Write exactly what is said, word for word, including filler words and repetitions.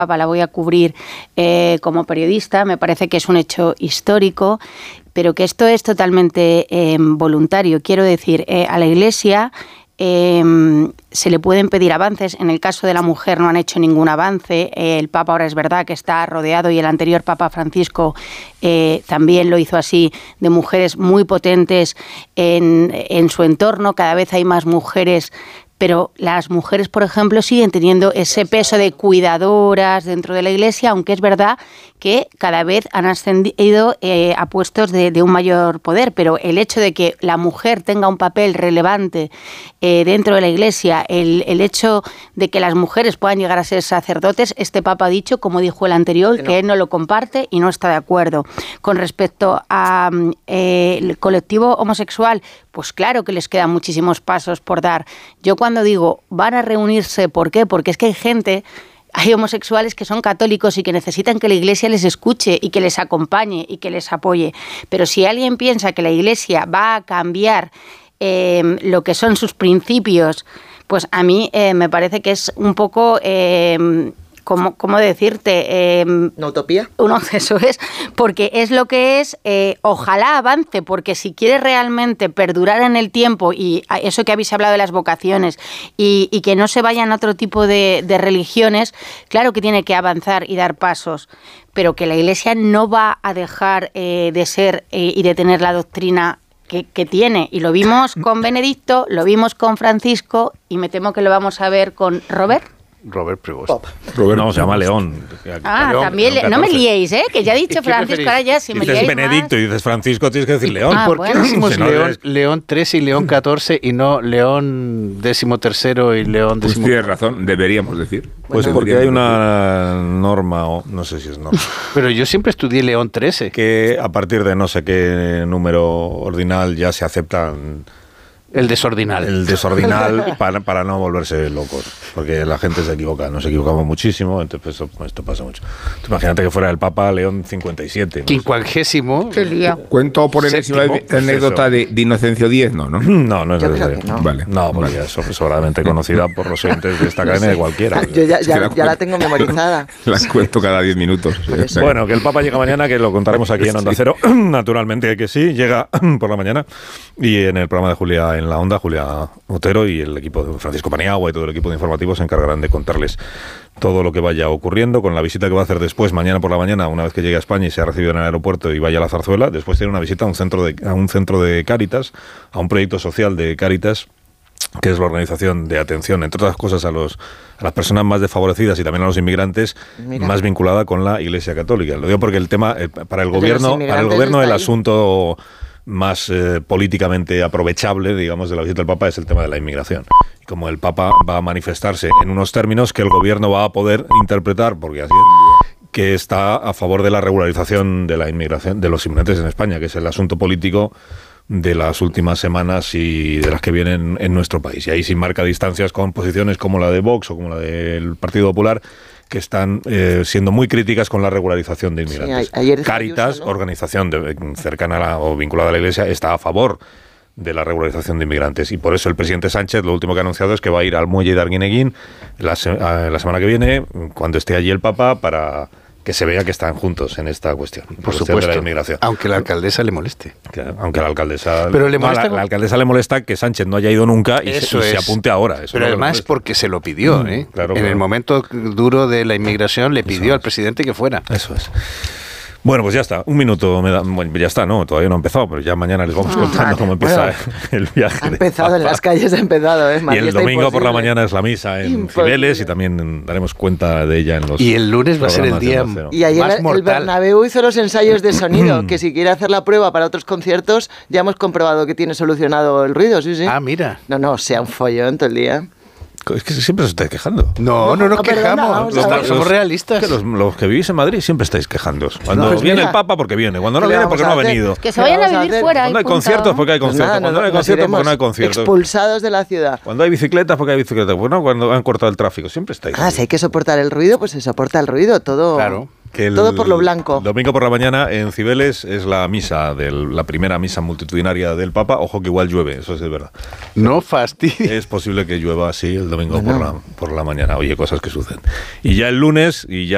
la voy a cubrir eh, como periodista, me parece que es un hecho histórico, pero que esto es totalmente eh, voluntario. Quiero decir, eh, a la Iglesia eh, se le pueden pedir avances. En el caso de la mujer no han hecho ningún avance. Eh, el Papa ahora es verdad que está rodeado, y el anterior Papa Francisco eh, también lo hizo así, de mujeres muy potentes en, en su entorno. Cada vez hay más mujeres, pero las mujeres, por ejemplo, siguen teniendo ese peso de cuidadoras dentro de la Iglesia, aunque es verdad que cada vez han ascendido eh, a puestos de, de un mayor poder, pero el hecho de que la mujer tenga un papel relevante eh, dentro de la Iglesia, el, el hecho de que las mujeres puedan llegar a ser sacerdotes, este Papa ha dicho, como dijo el anterior, que, no. que él no lo comparte y no está de acuerdo. Con respecto al eh, colectivo homosexual, pues claro que les quedan muchísimos pasos por dar. Yo cuando digo van a reunirse, ¿por qué? Porque es que hay gente, hay homosexuales que son católicos y que necesitan que la Iglesia les escuche y que les acompañe y que les apoye. Pero si alguien piensa que la Iglesia va a cambiar eh, lo que son sus principios, pues a mí eh, me parece que es un poco... Eh, ¿Cómo, ¿Cómo decirte? Eh, ¿Una utopía? Uno, eso es, porque es lo que es, eh, ojalá avance, porque si quiere realmente perdurar en el tiempo, y eso que habéis hablado de las vocaciones, y, y que no se vayan a otro tipo de, de religiones, claro que tiene que avanzar y dar pasos, pero que la Iglesia no va a dejar eh, de ser eh, y de tener la doctrina que, que tiene, y lo vimos con Benedicto, lo vimos con Francisco, y me temo que lo vamos a ver con Robert. Robert Prevost. Robert no, se llama León. Ah, León, también. León no me liéis, ¿eh? Que ya he dicho Francisco, ahora ya si me dices liáis Benedicto más... y dices Francisco, tienes que decir León. Ah, ¿Por bueno. qué decimos Si no, León, es... León trece y León catorce y no León décimo tercero y León Pues décimo? tienes razón, deberíamos decir. Pues Bueno, porque deberíamos hay una norma, o no sé si es norma, Pero yo siempre estudié León trece. que a partir de no sé qué número ordinal ya se aceptan... El desordinal. El desordinal para, para no volverse locos, porque la gente se equivoca, nos equivocamos muchísimo, entonces pues, esto, esto pasa mucho. Tú imagínate que fuera el Papa León cincuenta y siete. ¿no? Quincuagésimo. Qué lío. Cuento por enésima Séptimo, vez anécdota de, de Inocencio X, ¿no? ¿no? No, no es Yo creo necesario. que no. Vale. No, porque ya es sobradamente conocida por los oyentes de esta cadena de cualquiera. Yo ya, ya, Es que la ya la tengo memorizada. Las cuento cada diez minutos. Bueno, que el Papa llega mañana, que lo contaremos aquí en Onda Cero, naturalmente que sí, llega por la mañana, y en el programa de Julia en la Onda, Julia Otero y el equipo de Francisco Paniagua y todo el equipo de informativos se encargarán de contarles todo lo que vaya ocurriendo, con la visita que va a hacer después, mañana por la mañana, una vez que llegue a España y se ha recibido en el aeropuerto y vaya a la Zarzuela. Después tiene una visita a un centro de, a un centro de Cáritas, a un proyecto social de Cáritas, que es la organización de atención, entre otras cosas, a los a las personas más desfavorecidas y también a los inmigrantes, Mira. más vinculada con la Iglesia Católica. Lo digo porque el tema, el, para el gobierno, para el gobierno el asunto más eh, políticamente aprovechable, digamos, de la visita del Papa es el tema de la inmigración. Y como el Papa va a manifestarse en unos términos que el gobierno va a poder interpretar, porque así es, que está a favor de la regularización de la inmigración, de los inmigrantes en España, que es el asunto político de las últimas semanas y de las que vienen en nuestro país. Y ahí sí marca distancias con posiciones como la de Vox o como la del Partido Popular, que están eh, siendo muy críticas con la regularización de inmigrantes. Sí, ayer Cáritas, Ayuso, ¿no? organización de, cercana a la, o vinculada a la Iglesia, está a favor de la regularización de inmigrantes, y por eso el presidente Sánchez lo último que ha anunciado es que va a ir al muelle de Arguineguín la, se, la semana que viene, cuando esté allí el Papa, para que se vea que están juntos en esta cuestión. Por cuestión supuesto, de la inmigración. Aunque la alcaldesa le moleste. Que, aunque a la alcaldesa... Pero le molesta, no, la, la alcaldesa le molesta que Sánchez no haya ido nunca y, eso se, y es. se apunte ahora. Eso Pero es además porque se lo pidió. ¿eh? Claro, en claro. el momento duro de la inmigración le pidió eso al es. presidente que fuera. Eso es. Bueno, pues ya está. Un minuto me da. Bueno, ya está, no, todavía no ha empezado, pero ya mañana les vamos Ah, contando vale. cómo empieza Bueno, el viaje. Ha empezado en las calles, ha empezado, ¿eh? Y Madrid el está domingo por la imposible. mañana es la misa en Imposible. Cibeles y también daremos cuenta de ella en los. Y el lunes va a ser el programas de día Onda Cero. Y ayer más el mortal. Bernabéu hizo los ensayos de sonido, que si quiere hacer la prueba para otros conciertos, ya hemos comprobado que tiene solucionado el ruido, sí, sí. Ah, mira. No, no, sea un follón todo el día. Es que siempre os estáis quejando. No, no nos No, perdona, quejamos. vamos a Los- ver. somos realistas. Que los, los que vivís en Madrid siempre estáis quejándoos. Cuando No, pues viene mira. el Papa, porque viene. Cuando no ¿Qué le viene, vamos porque a no ha hacer? venido. Que se vayan a vamos a vivir hacer? fuera. Cuando hay y punto. conciertos, porque hay Pues conciertos. nada, Cuando no hay nos conciertos, porque no hay iremos conciertos. expulsados de la ciudad. Cuando hay bicicletas, porque hay bicicletas. Bueno, cuando han cortado el tráfico. Siempre estáis. Ah, si hay que soportar el ruido, pues se soporta el ruido, todo, Claro. Que el todo por lo blanco. Domingo por la mañana en Cibeles es la misa, del, la primera misa multitudinaria del Papa. Ojo que igual llueve, eso es de verdad. No fastidies. Es posible que llueva así el domingo por la, por la mañana. Oye, cosas que suceden. Y ya el lunes, y ya